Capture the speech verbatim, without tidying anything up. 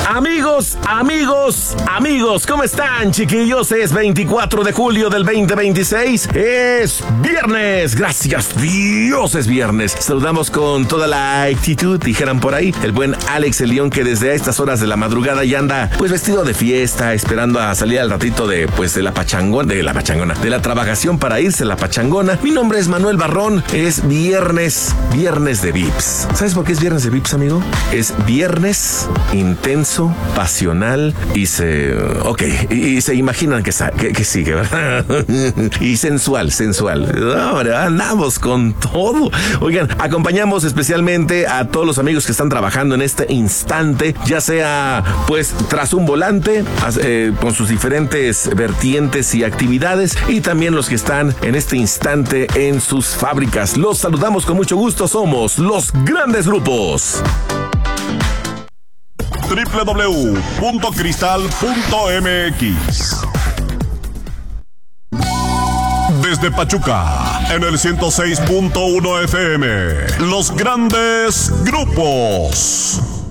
Amigos, amigos, amigos, ¿cómo están, chiquillos? Es veinticuatro de julio del veinte veintiséis. Es viernes. Gracias, Dios, es viernes. Saludamos con toda la actitud, dijeran por ahí. El buen Alex el León, que desde estas horas de la madrugada ya anda, pues, vestido de fiesta, esperando a salir al ratito de, pues, de la pachangona, de la pachangona, de la trabajación para irse a la pachangona. Mi nombre es Manuel Barrón. Es viernes, viernes de V I Ps. ¿Sabes por qué es viernes de V I Ps, amigo? Es viernes intenso, pasional y se... Ok, y, y se imaginan que, que, que sigue, ¿verdad? Y sensual, sensual. Hombre, andamos con todo. Oigan, acompañamos especialmente a todos los amigos que están trabajando en este instante, ya sea, pues, tras un volante, eh, con sus diferentes vertientes y actividades, y también los que están en este instante en sus fábricas. Los saludamos con mucho gusto. Somos los Grandes Grupos. doble u doble u doble u punto cristal punto m x. Desde Pachuca, en el ciento seis punto uno F M, los Grandes Grupos.